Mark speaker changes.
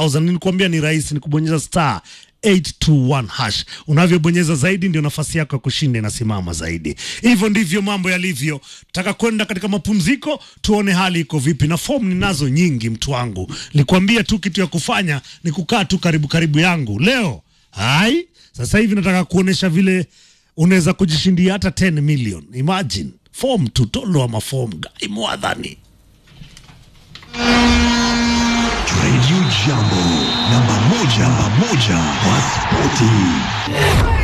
Speaker 1: 200,000. Nilikwambia ni rahisi, ni kubonyeza star 821 hash. Unavyobonyeza zaidi ndio nafasi yako ya kushinda inasimama zaidi. Hivyo ndivyo mambo yalivyo. Tutaka kwenda katika mapumziko, tuone hali iko vipi, na form ninazo nyingi mtu wangu. Nilikwambia tu kitu ya kufanya ni kukaa tu karibu yangu. Leo sasa hivi nataka kuonesha vile unaweza kujishindia hata 10 million. Imagine form tutolo ama form gai mwadhani.
Speaker 2: Radio Jambo, namba moja kwa spoti.